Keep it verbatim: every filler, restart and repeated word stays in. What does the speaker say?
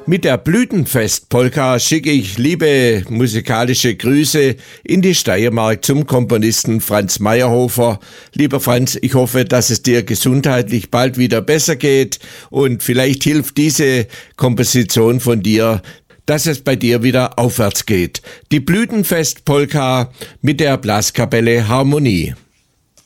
Mit der Blütenfest-Polka schicke ich liebe musikalische Grüße in die Steiermark zum Komponisten Franz Mayerhofer. Lieber Franz, ich hoffe, dass es dir gesundheitlich bald wieder besser geht und vielleicht hilft diese Komposition von dir, dass es bei dir wieder aufwärts geht. Die Blütenfest-Polka mit der Blaskapelle Harmonie.